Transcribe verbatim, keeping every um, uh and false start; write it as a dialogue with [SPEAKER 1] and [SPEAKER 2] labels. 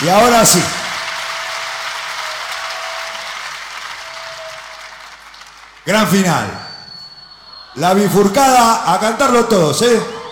[SPEAKER 1] Y ahora sí. Gran final. La bifurcada, a cantarlo todos, ¿eh?